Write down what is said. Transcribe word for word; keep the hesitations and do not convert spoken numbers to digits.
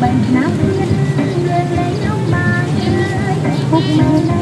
Nam Thiên nguyện lấy ông bà ơi, khúc mẹ